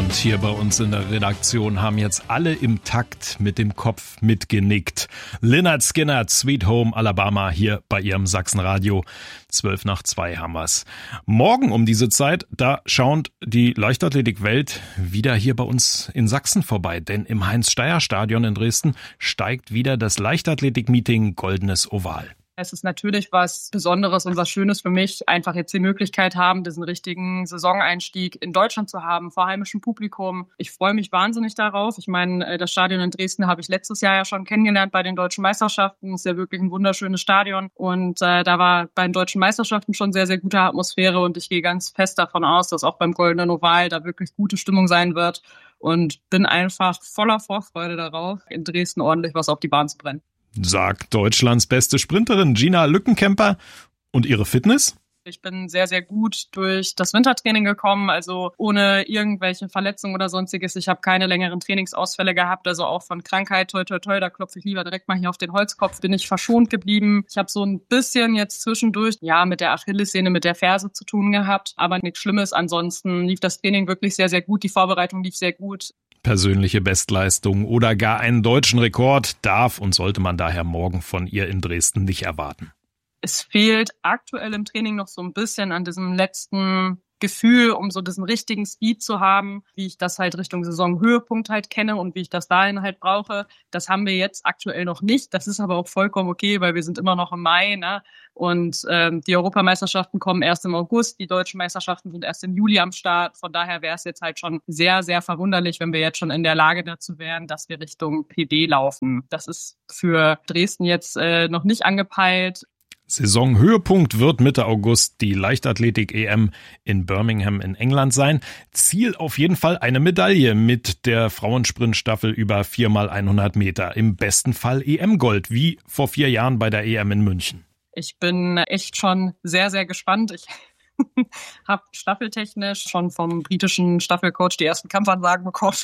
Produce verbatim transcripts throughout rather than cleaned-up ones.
Und hier bei uns in der Redaktion haben jetzt alle im Takt mit dem Kopf mitgenickt. Lynyrd Skynyrd, Sweet Home Alabama, hier bei ihrem Sachsenradio. Zwölf nach zwei haben wir's. Morgen um diese Zeit, da schaut die Leichtathletikwelt wieder hier bei uns in Sachsen vorbei. Denn im Heinz-Steier-Stadion in Dresden steigt wieder das Leichtathletik-Meeting Goldenes Oval. Es ist natürlich was Besonderes und was Schönes für mich, einfach jetzt die Möglichkeit haben, diesen richtigen Saisoneinstieg in Deutschland zu haben, vor heimischem Publikum. Ich freue mich wahnsinnig darauf. Ich meine, das Stadion in Dresden habe ich letztes Jahr ja schon kennengelernt bei den Deutschen Meisterschaften. Es ist ja wirklich ein wunderschönes Stadion. Und äh, da war bei den Deutschen Meisterschaften schon sehr, sehr gute Atmosphäre. Und ich gehe ganz fest davon aus, dass auch beim Goldenen Oval da wirklich gute Stimmung sein wird. Und bin einfach voller Vorfreude darauf, in Dresden ordentlich was auf die Bahn zu brennen. Sagt Deutschlands beste Sprinterin Gina Lückenkämper. Und ihre Fitness? Ich bin sehr, sehr gut durch das Wintertraining gekommen, also ohne irgendwelche Verletzungen oder sonstiges. Ich habe keine längeren Trainingsausfälle gehabt, also auch von Krankheit, toi, toi, toi, da klopfe ich lieber direkt mal hier auf den Holzkopf, bin ich verschont geblieben. Ich habe so ein bisschen jetzt zwischendurch, ja, mit der Achillessehne, mit der Ferse zu tun gehabt, aber nichts Schlimmes. Ansonsten lief das Training wirklich sehr, sehr gut, die Vorbereitung lief sehr gut. Persönliche Bestleistung oder gar einen deutschen Rekord darf und sollte man daher morgen von ihr in Dresden nicht erwarten. Es fehlt aktuell im Training noch so ein bisschen an diesem letzten Gefühl, um so diesen richtigen Speed zu haben, wie ich das halt Richtung Saisonhöhepunkt halt kenne und wie ich das dahin halt brauche. Das haben wir jetzt aktuell noch nicht. Das ist aber auch vollkommen okay, weil wir sind immer noch im Mai, ne? Und ähm, die Europameisterschaften kommen erst im August, die deutschen Meisterschaften sind erst im Juli am Start. Von daher wäre es jetzt halt schon sehr, sehr verwunderlich, wenn wir jetzt schon in der Lage dazu wären, dass wir Richtung P D laufen. Das ist für Dresden jetzt äh, noch nicht angepeilt. Saisonhöhepunkt wird Mitte August die Leichtathletik-E M in Birmingham in England sein. Ziel auf jeden Fall eine Medaille mit der Frauensprintstaffel über vier mal hundert Meter. Im besten Fall E M-Gold, wie vor vier Jahren bei der E M in München. Ich bin echt schon sehr, sehr gespannt. Ich habe staffeltechnisch schon vom britischen Staffelcoach die ersten Kampfansagen bekommen.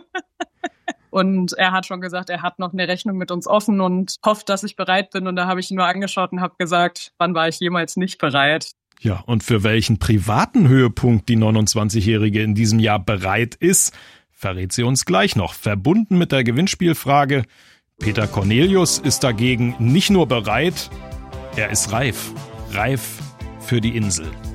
Und er hat schon gesagt, er hat noch eine Rechnung mit uns offen und hofft, dass ich bereit bin. Und da habe ich ihn nur angeschaut und habe gesagt, wann war ich jemals nicht bereit? Ja, und für welchen privaten Höhepunkt die neunundzwanzigjährige in diesem Jahr bereit ist, verrät sie uns gleich noch. Verbunden mit der Gewinnspielfrage, Peter Cornelius ist dagegen nicht nur bereit, er ist reif. Reif für die Insel.